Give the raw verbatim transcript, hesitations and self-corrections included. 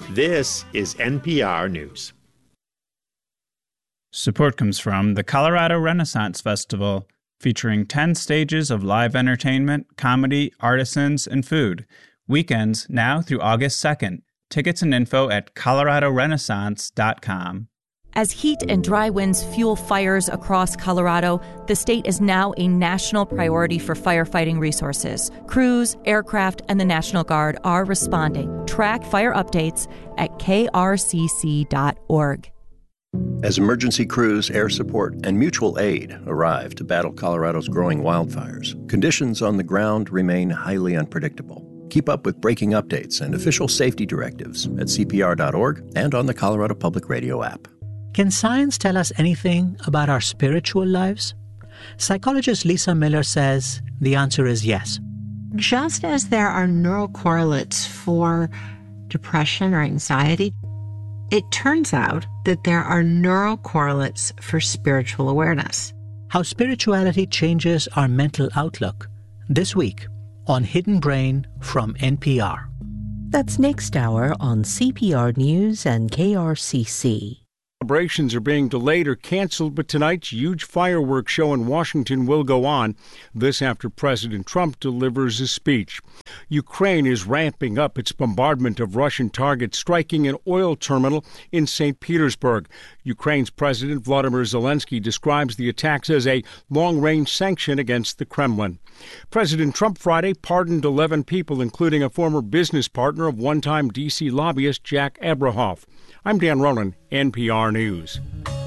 This is N P R News. Support comes from the Colorado Renaissance Festival, featuring ten stages of live entertainment, comedy, artisans, and food. Weekends now through August second. Tickets and info at colorado renaissance dot com. As heat and dry winds fuel fires across Colorado, the state is now a national priority for firefighting resources. Crews, aircraft, and the National Guard are responding. Track fire updates at k r c c dot org. As emergency crews, air support, and mutual aid arrive to battle Colorado's growing wildfires, conditions on the ground remain highly unpredictable. Keep up with breaking updates and official safety directives at c p r dot org and on the Colorado Public Radio app. Can science tell us anything about our spiritual lives? Psychologist Lisa Miller says the answer is yes. Just as there are neural correlates for depression or anxiety, it turns out that there are neural correlates for spiritual awareness. How spirituality changes our mental outlook. This week on Hidden Brain from N P R. That's next hour on C P R News and K R C C. Celebrations are being delayed or canceled, but tonight's huge fireworks show in Washington will go on. This after President Trump delivers a speech. Ukraine is ramping up its bombardment of Russian targets, striking an oil terminal in Saint Petersburg. Ukraine's President Volodymyr Zelensky describes the attacks as a long-range sanction against the Kremlin. President Trump Friday pardoned eleven people, including a former business partner of one-time D C lobbyist Jack Abrahoff. I'm Dan Ronan, N P R News.